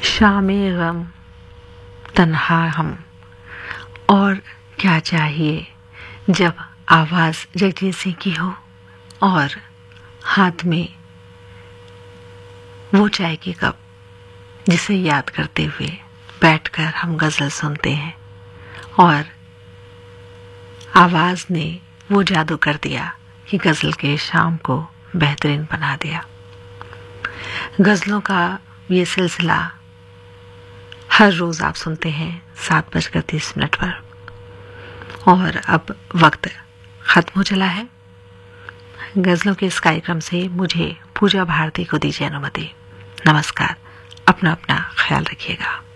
शामे गम तन्हा हम, और क्या चाहिए जब आवाज़ जगजीत सिंह की हो और हाथ में वो चाय की कप जिसे याद करते हुए बैठकर हम गज़ल सुनते हैं। और आवाज़ ने वो जादू कर दिया कि गज़ल के शाम को बेहतरीन बना दिया। गज़लों का ये सिलसिला हर रोज़ आप सुनते हैं 7:30 पर। और अब वक्त ख़त्म हो चला है। गज़लों के इस कार्यक्रम से मुझे पूजा भारती को दीजिए अनुमति। नमस्कार। अपना ख्याल रखिएगा।